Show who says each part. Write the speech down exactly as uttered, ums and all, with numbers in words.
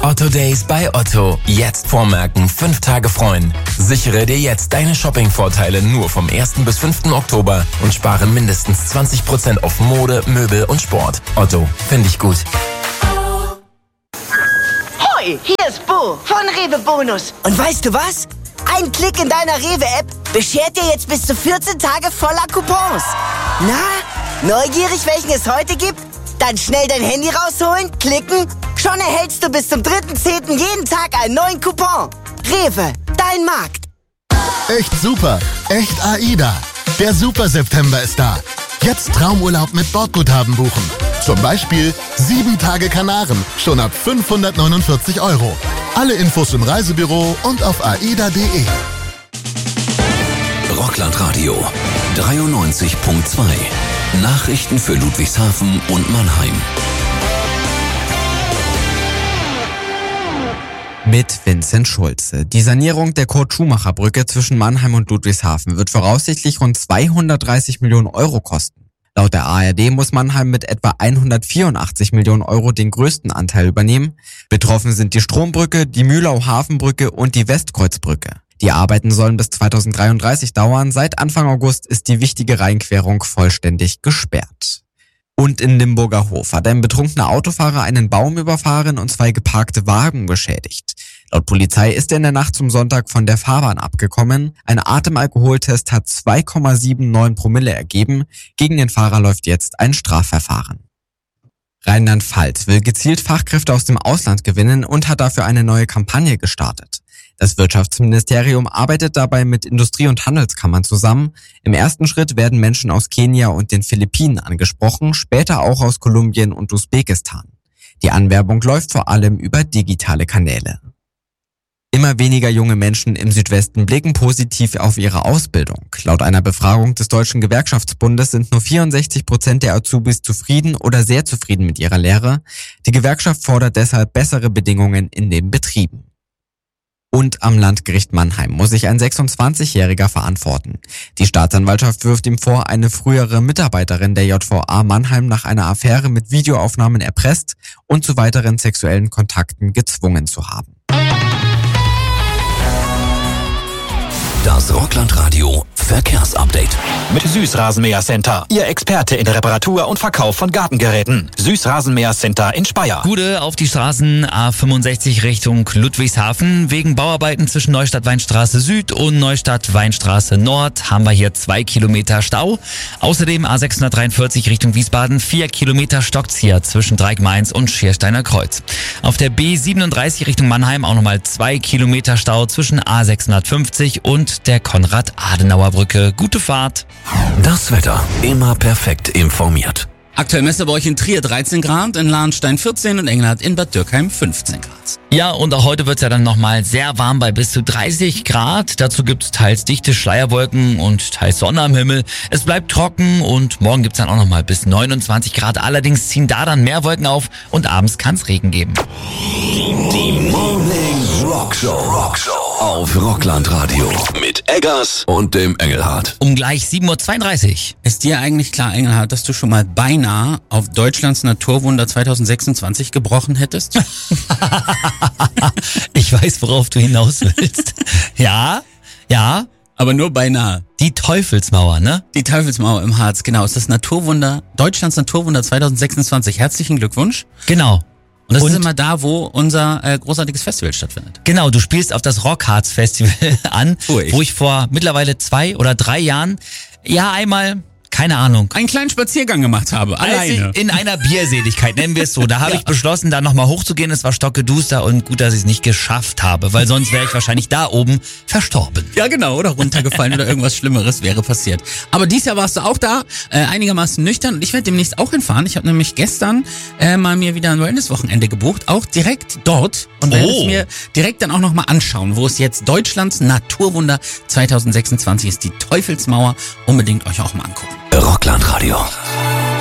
Speaker 1: Otto Days bei Otto. Jetzt vormerken, fünf Tage freuen. Sichere dir jetzt deine Shopping-Vorteile nur vom ersten bis fünften Oktober und spare mindestens zwanzig Prozent auf Mode, Möbel und Sport. Otto, finde ich gut.
Speaker 2: Hoi, hier ist Bo von Rewe Bonus. Und weißt du was? Ein Klick in deiner Rewe-App beschert dir jetzt bis zu vierzehn Tage voller Coupons. Na, neugierig, welchen es heute gibt? Dann schnell dein Handy rausholen, klicken. Schon erhältst du bis zum dritten zehnten jeden Tag einen neuen Coupon. Rewe, dein Markt.
Speaker 3: Echt super, echt AIDA. Der Super September ist da. Jetzt Traumurlaub mit Bordguthaben buchen. Zum Beispiel sieben Tage Kanaren, schon ab fünfhundertneunundvierzig Euro. Alle Infos im Reisebüro und auf aida punkt de.
Speaker 4: Rockland Radio dreiundneunzig Komma zwei. Nachrichten für Ludwigshafen und Mannheim.
Speaker 5: Mit Vincent Schulze. Die Sanierung der Kurt-Schumacher-Brücke zwischen Mannheim und Ludwigshafen wird voraussichtlich rund zweihundertdreißig Millionen Euro kosten. Laut der A R D muss Mannheim mit etwa hundertvierundachtzig Millionen Euro den größten Anteil übernehmen. Betroffen sind die Strombrücke, die Mühlau-Hafenbrücke und die Westkreuzbrücke. Die Arbeiten sollen bis zweitausenddreiunddreißig dauern. Seit Anfang August ist die wichtige Rheinquerung vollständig gesperrt. Und in Limburger Hof hat ein betrunkener Autofahrer einen Baum überfahren und zwei geparkte Wagen beschädigt. Laut Polizei ist er in der Nacht zum Sonntag von der Fahrbahn abgekommen. Ein Atemalkoholtest hat zwei Komma neunundsiebzig Promille ergeben. Gegen den Fahrer läuft jetzt ein Strafverfahren. Rheinland-Pfalz will gezielt Fachkräfte aus dem Ausland gewinnen und hat dafür eine neue Kampagne gestartet. Das Wirtschaftsministerium arbeitet dabei mit Industrie- und Handelskammern zusammen. Im ersten Schritt werden Menschen aus Kenia und den Philippinen angesprochen, später auch aus Kolumbien und Usbekistan. Die Anwerbung läuft vor allem über digitale Kanäle. Immer weniger junge Menschen im Südwesten blicken positiv auf ihre Ausbildung. Laut einer Befragung des Deutschen Gewerkschaftsbundes sind nur vierundsechzig Prozent der Azubis zufrieden oder sehr zufrieden mit ihrer Lehre. Die Gewerkschaft fordert deshalb bessere Bedingungen in den Betrieben. Und am Landgericht Mannheim muss sich ein sechsundzwanzigjähriger verantworten. Die Staatsanwaltschaft wirft ihm vor, eine frühere Mitarbeiterin der J V A Mannheim nach einer Affäre mit Videoaufnahmen erpresst und zu weiteren sexuellen Kontakten gezwungen zu haben.
Speaker 4: Das Rockland Radio Verkehrsupdate.
Speaker 6: Mit Süßrasenmäher Center. Ihr Experte in der Reparatur und Verkauf von Gartengeräten. Süßrasenmäher Center in Speyer.
Speaker 7: Gude auf die Straßen A fünfundsechzig Richtung Ludwigshafen. Wegen Bauarbeiten zwischen Neustadt-Weinstraße Süd und Neustadt-Weinstraße Nord haben wir hier zwei Kilometer Stau. Außerdem A sechshundertdreiundvierzig Richtung Wiesbaden. Vier Kilometer stockt's hier zwischen Dreieck-Mainz und Schiersteiner Kreuz. Auf der B siebenunddreißig Richtung Mannheim auch nochmal zwei Kilometer Stau zwischen A sechshundertfünfzig und der Konrad-Adenauer-Brücke. Gute Fahrt.
Speaker 4: Das Wetter immer perfekt informiert.
Speaker 8: Aktuell messt ihr bei euch in Trier dreizehn Grad, in Lahnstein vierzehn und Engelhardt in Bad Dürkheim fünfzehn Grad.
Speaker 7: Ja, und auch heute wird's ja dann nochmal sehr warm bei bis zu dreißig Grad. Dazu gibt's teils dichte Schleierwolken und teils Sonne am Himmel. Es bleibt trocken und morgen gibt's dann auch nochmal bis neunundzwanzig Grad. Allerdings ziehen da dann mehr Wolken auf und abends kann's Regen geben.
Speaker 4: Die Morning Rockshow. Rockshow auf Rockland Radio mit Eggers und dem Engelhardt.
Speaker 7: Um gleich sieben Uhr zweiunddreißig.
Speaker 8: Ist dir eigentlich klar, Engelhardt, dass du schon mal beinahe auf Deutschlands Naturwunder zweitausendsechsundzwanzig gebrochen hättest?
Speaker 7: Ich weiß, worauf du hinaus willst. Ja, ja.
Speaker 8: Aber nur beinahe.
Speaker 7: Die Teufelsmauer, ne?
Speaker 8: Die Teufelsmauer im Harz, genau. Ist das Naturwunder, Deutschlands Naturwunder zweitausendsechsundzwanzig. Herzlichen Glückwunsch.
Speaker 7: Genau.
Speaker 8: Und das
Speaker 7: Und
Speaker 8: ist immer da, wo unser äh, großartiges Festival stattfindet.
Speaker 7: Genau, du spielst auf das Rockharz Festival an,
Speaker 8: Wo ich.
Speaker 7: wo ich vor mittlerweile zwei oder drei Jahren, ja einmal, keine Ahnung,
Speaker 8: einen kleinen Spaziergang gemacht habe, alleine.
Speaker 7: in einer Bierseligkeit, nennen wir es so. Da habe
Speaker 8: Ja.
Speaker 7: ich beschlossen, da nochmal hochzugehen. Es war stockeduster und gut, dass ich es nicht geschafft habe, weil sonst wäre ich wahrscheinlich da oben verstorben.
Speaker 8: Ja, genau, oder runtergefallen oder irgendwas Schlimmeres wäre passiert. Aber dieses Jahr warst du auch da, äh, einigermaßen nüchtern, und ich werde demnächst auch hinfahren. Ich habe nämlich gestern äh, mal mir wieder ein Wellness-Wochenende gebucht, auch direkt dort, und werde
Speaker 7: Oh.
Speaker 8: es mir direkt dann auch nochmal anschauen, wo es jetzt Deutschlands Naturwunder zweitausendsechsundzwanzig ist, die Teufelsmauer. Unbedingt euch auch mal angucken.
Speaker 4: Rockland Radio.